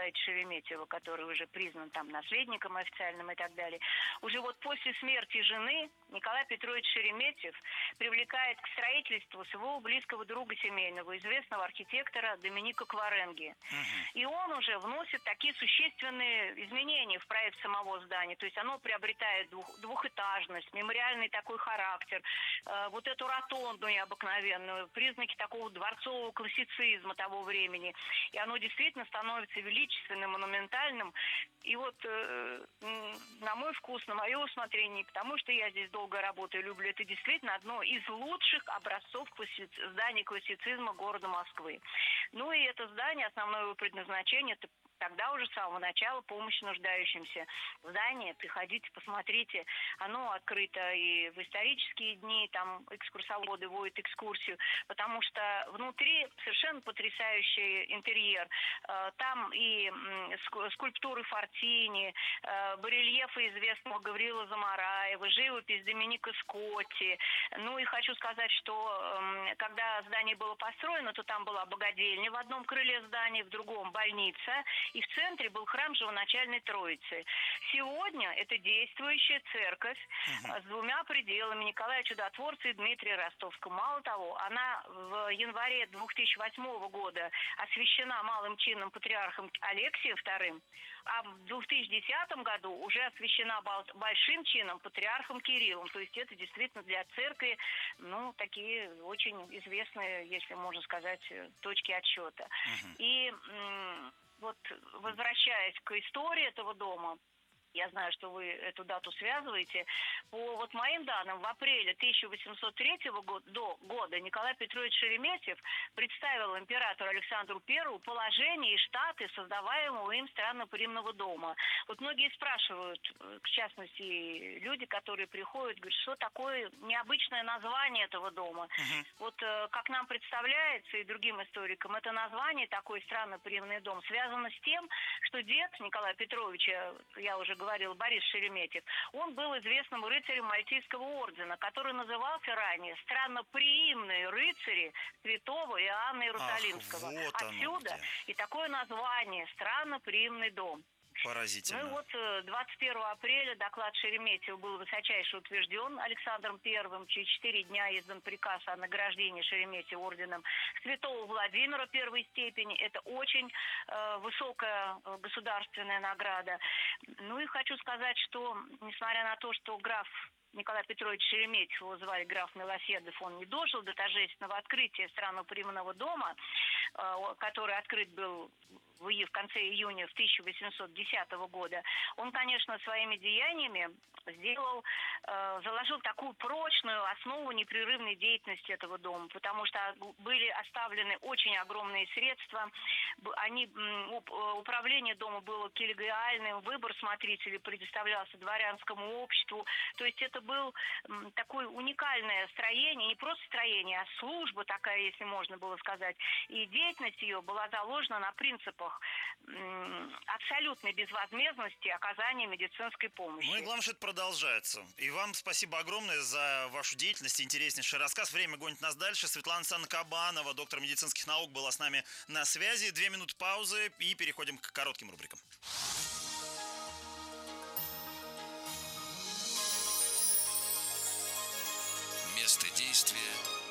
Николаевича Шереметьева, который уже признан там наследником официальным и так далее. Уже вот после смерти жены Николай Петрович Шереметьев привлекает к строительству своего близкого друга семейного, известного архитектора Доминика Кваренги. И он уже вносит такие существенные изменения в проект самого здания. То есть оно приобретает двухэтажность, мемориальный такой характер, вот эту ротонду необыкновенную, признаки такого дворцового классицизма того времени. И оно действительно становится величественным, монументальным. И вот на мой вкус, на мое усмотрение, потому что я здесь долго работаю, люблю, это действительно одно из лучших образцов зданий классицизма города Москвы. Ну и это здание, основное его предназначение, это тогда уже с самого начала помощь нуждающимся. Здание, приходите, посмотрите. Оно открыто и в исторические дни, там экскурсоводы водят экскурсию, потому что внутри совершенно потрясающий интерьер. Там и скульптуры Фортини, барельефы известного Гавриила Замараева, живопись Доминика Скотти. Ну и хочу сказать, что когда здание было построено, то там была богадельня в одном крыле здания, в другом больница. И в центре был храм Живоначальной Троицы. Сегодня это действующая церковь с двумя пределами Николая Чудотворца и Дмитрия Ростовского. Мало того, она в январе 2008 года освящена малым чином патриархом Алексием II, а в 2010 году уже освящена большим чином патриархом Кириллом. То есть это действительно для церкви, ну, такие очень известные, если можно сказать, точки отсчета. И вот, возвращаясь к истории этого дома, я знаю, что вы эту дату связываете. По вот моим данным, в апреле 1803 года Николай Петрович Шереметьев представил императору Александру I положение и штаты создаваемого им странно-приимного дома. Вот многие спрашивают, в частности, люди, которые приходят, говорят, что такое необычное название этого дома. Вот как нам представляется и другим историкам, это название, такой странно-приимный дом, связано с тем, что дед Николая Петровича, я уже говорил, Борис Шереметьев, он был известным рыцарем Мальтийского ордена, который назывался ранее странноприимные рыцари святого Иоанна Иерусалимского. Вот отсюда и такое название «Странноприимный дом». Поразительно. Ну и вот 21 апреля доклад Шереметьева был высочайше утвержден Александром I. Через 4 дня издан приказ о награждении Шереметьева орденом святого Владимира первой степени. Это очень высокая государственная награда. Ну и хочу сказать, что несмотря на то, что граф Николай Петрович Шереметьев, его звали граф Милосердов, он не дожил до торжественного открытия странноприимного дома, который открыт был в конце июня 1810 года. Он, конечно, своими деяниями заложил такую прочную основу непрерывной деятельности этого дома, потому что были оставлены очень огромные средства. Управление дома было коллегиальным, выбор смотрителей предоставлялся дворянскому обществу. То есть это было такое уникальное строение, не просто строение, а служба такая, если можно было сказать. И деятельность ее была заложена на принципах абсолютной безвозмездности оказания медицинской помощи. Ну и главное, что это продолжается. И вам спасибо огромное за вашу деятельность и интереснейший рассказ. Время гонит нас дальше. Светлана Александровна Кабанова, доктор медицинских наук, была с нами на связи. 2 минуты паузы и переходим к коротким рубрикам. Место действия